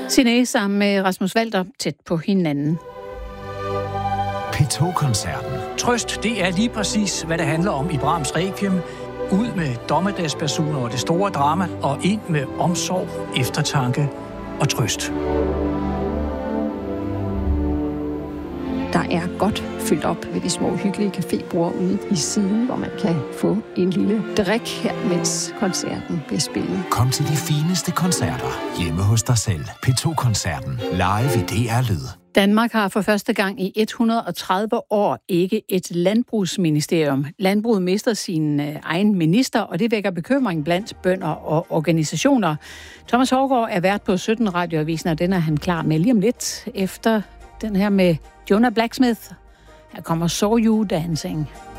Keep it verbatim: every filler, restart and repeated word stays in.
Signe sammen med Rasmus Walter tæt på hinanden. P to-koncerten. Trøst, det er lige præcis, hvad det handler om i Brahms Requiem. Ud med dommedagspersoner og det store drama, og ind med omsorg, eftertanke og trøst. Der er godt fyldt op ved de små hyggelige cafébord ude i siden, hvor man kan få en lille drik her, mens koncerten bliver spillet. Kom til de fineste koncerter hjemme hos dig selv. P to-koncerten. Live i D R Lyd. Danmark har for første gang i et hundrede og tredive år ikke et landbrugsministerium. Landbruget mister sin egen minister, og det vækker bekymring blandt bønder og organisationer. Thomas Haugaard er vært på sytten Radioavisen, og den er han klar med lige om lidt efter den her med Jonah Blacksmith. Her kommer Saw You Dancing.